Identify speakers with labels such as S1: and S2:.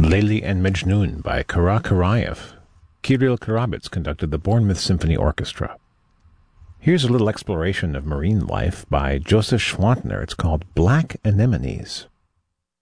S1: Layli and Mejnun by Kara Karayev. Kirill Karabits conducted the Bournemouth Symphony Orchestra. Here's a little exploration of marine life by Joseph Schwantner. It's called Black Anemones.